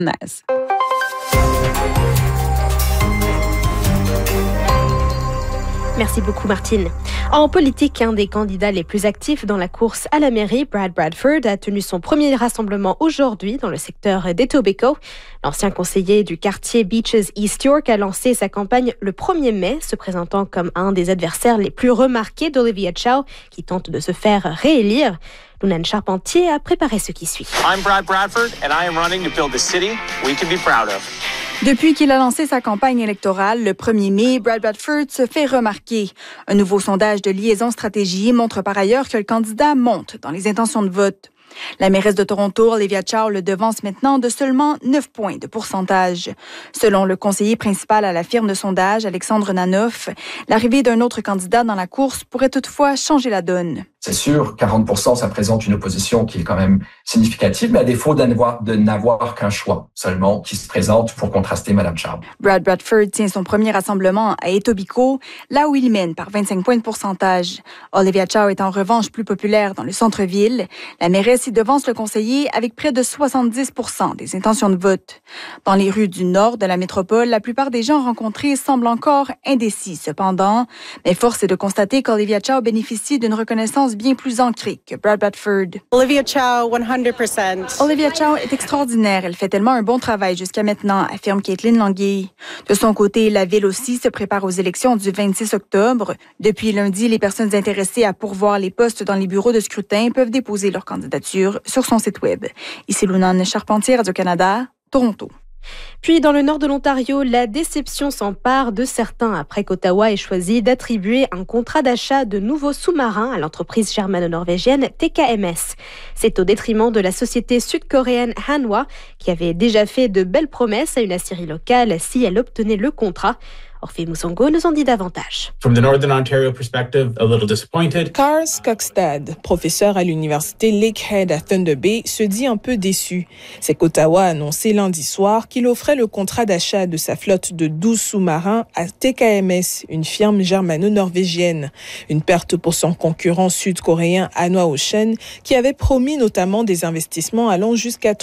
Nice. Merci beaucoup, Martine. En politique, un des candidats les plus actifs dans la course à la mairie, Brad Bradford, a tenu son premier rassemblement aujourd'hui dans le secteur d'Etobicoke. L'ancien conseiller du quartier Beaches East York a lancé sa campagne le 1er mai, se présentant comme un des adversaires les plus remarqués d'Olivia Chow, qui tente de se faire réélire. Lunan Charpentier a préparé ce qui suit. I'm Brad Bradford and I am running to build the city we can be proud of. Depuis qu'il a lancé sa campagne électorale le 1er mai, Brad Bradford se fait remarquer. Un nouveau sondage de Liaison Stratégie montre par ailleurs que le candidat monte dans les intentions de vote. La mairesse de Toronto, Olivia Chow, le devance maintenant de seulement 9 points de pourcentage. Selon le conseiller principal à la firme de sondage, Alexandre Nanoff, l'arrivée d'un autre candidat dans la course pourrait toutefois changer la donne. C'est sûr, 40%, ça présente une opposition qui est quand même significative, mais à défaut de n'avoir qu'un choix seulement qui se présente pour contraster Mme Chow. Brad Bradford tient son premier rassemblement à Etobicoke, là où il mène par 25 points de pourcentage. Olivia Chow est en revanche plus populaire dans le centre-ville. La mairesse y devance le conseiller avec près de 70% des intentions de vote. Dans les rues du nord de la métropole, la plupart des gens rencontrés semblent encore indécis cependant, mais force est de constater qu'Olivia Chow bénéficie d'une reconnaissance bien plus ancrée que Brad Bradford. Olivia Chow, 100%. Olivia Chow est extraordinaire. Elle fait tellement un bon travail jusqu'à maintenant, affirme Caitlin Languille. De son côté, la ville aussi se prépare aux élections du 26 octobre. Depuis lundi, les personnes intéressées à pourvoir les postes dans les bureaux de scrutin peuvent déposer leur candidature sur son site web. Ici Lunan Charpentier, Radio-Canada, Toronto. Puis, dans le nord de l'Ontario, la déception s'empare de certains après qu'Ottawa ait choisi d'attribuer un contrat d'achat de nouveaux sous-marins à l'entreprise germano-norvégienne TKMS. C'est au détriment de la société sud-coréenne Hanwha, qui avait déjà fait de belles promesses à une aciérie locale si elle obtenait le contrat. Orphée Moussango nous en dit davantage. From the Northern Ontario perspective, a little disappointed. Carl Skogstad, professeur à l'université Lakehead à Thunder Bay, se dit un peu déçu. C'est qu'Ottawa a annoncé lundi soir qu'il offrait le contrat d'achat de sa flotte de 12 sous-marins à TKMS, une firme germano-norvégienne. Une perte pour son concurrent sud-coréen Hanwha Ocean, qui avait promis notamment des investissements allant jusqu'à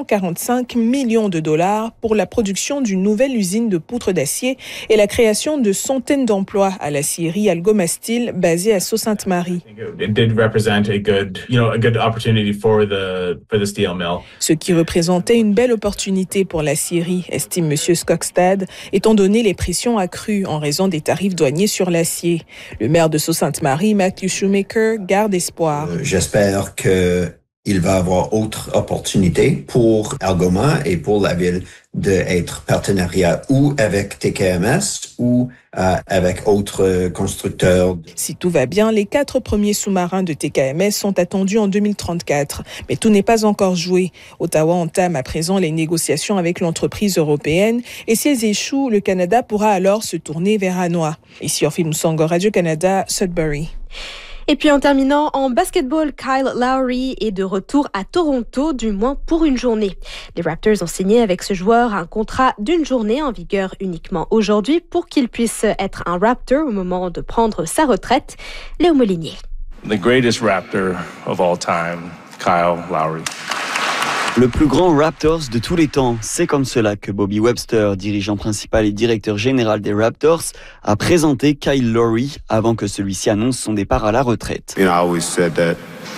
345 millions de dollars pour la production d'une nouvelle usine de poutres d'acier et la création de centaines d'emplois à l'acierie Algomastil basée à Sault-Sainte-Marie. It did represent a good opportunity for the steel mill. Ce qui représentait une belle opportunité pour l'acierie, estime M. Skogstad, étant donné les pressions accrues en raison des tarifs douaniers sur l'acier. Le maire de Sault-Sainte-Marie, Matthew Shoemaker, garde espoir. J'espère qu'il va avoir autre opportunité pour Algoma et pour la ville d'être partenariat ou avec TKMS ou avec autres constructeurs. Si tout va bien, les 4 premiers sous-marins de TKMS sont attendus en 2034. Mais tout n'est pas encore joué. Ottawa entame à présent les négociations avec l'entreprise européenne et si elles échouent, le Canada pourra alors se tourner vers Hanwha. Ici Orphée Moussango, Radio-Canada, Sudbury. Et puis en terminant, en basketball, Kyle Lowry est de retour à Toronto, du moins pour une journée. Les Raptors ont signé avec ce joueur un contrat d'une journée en vigueur uniquement aujourd'hui pour qu'il puisse être un Raptor au moment de prendre sa retraite. Léo Molinier. The greatest Raptor of all time, Kyle Lowry. Le plus grand Raptors de tous les temps, c'est comme cela que Bobby Webster, dirigeant principal et directeur général des Raptors, a présenté Kyle Lowry avant que celui-ci annonce son départ à la retraite. I always said that,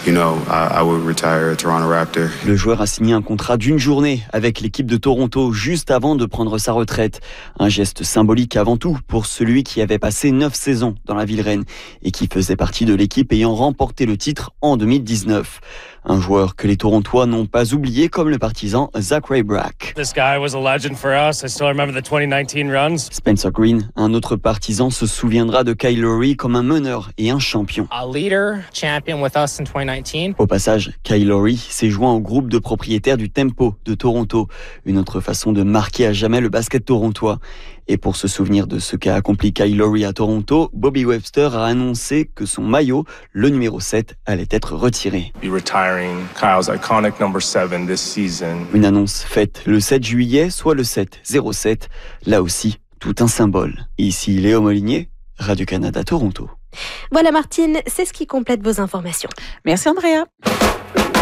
I would retire a Toronto Raptor. Le joueur a signé un contrat d'une journée avec l'équipe de Toronto juste avant de prendre sa retraite. Un geste symbolique avant tout pour celui qui avait passé 9 saisons dans la ville reine et qui faisait partie de l'équipe ayant remporté le titre en 2019. Un joueur que les Torontois n'ont pas oublié comme le partisan Zach Raybrack. This guy was a legend for us. I still remember the 2019 runs. Spencer Green, un autre partisan, se souviendra de Kyle Lowry comme un meneur et un champion. A leader, champion with us in 2019. Au passage, Kyle Lowry s'est joint au groupe de propriétaires du Tempo de Toronto, une autre façon de marquer à jamais le basket torontois. Et pour se souvenir de ce qu'a accompli Kyle Lowry à Toronto, Bobby Webster a annoncé que son maillot, le numéro 7, allait être retiré. Kyle's iconic number 7 this season. Une annonce faite le 7 juillet, soit le 7-07. Là aussi, tout un symbole. Ici Léo Molinier, Radio-Canada Toronto. Voilà Martine, c'est ce qui complète vos informations. Merci Andrea.